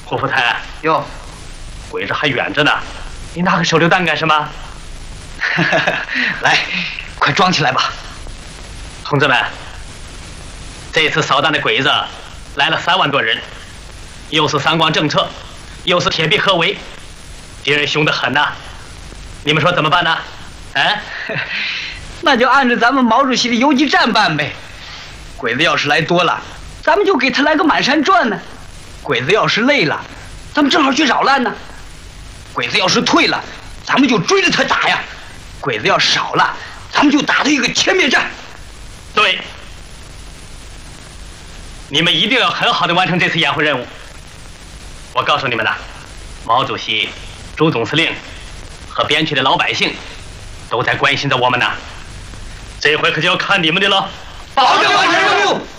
胡福台， 哟， 鬼子还远着呢，你拿个手榴弹干什么？ 来，快装起来吧。 同志们，这次扫荡的鬼子来了3万多人，又是三光政策，又是铁壁合围，敌人凶得很呐。你们说怎么办呢？哎， 那就按照咱们毛主席的游击战办呗。鬼子要是来多了，咱们就给他来个满山转呢；鬼子要是累了，咱们正好去扰乱呢；鬼子要是退了，咱们就追着他打呀；鬼子要少了，咱们就打他一个歼灭战。 对，你们一定要很好的完成这次掩护任务。我告诉你们呐，毛主席、朱总司令和边区的老百姓都在关心着我们呢。这回可就要看你们的了。 保证完成任务。